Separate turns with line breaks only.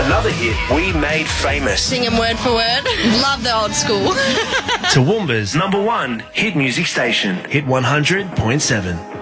Another hit we made famous.
Sing 'em word for word. Love the old school.
Toowoomba's #1 hit music station. Hit 100.7.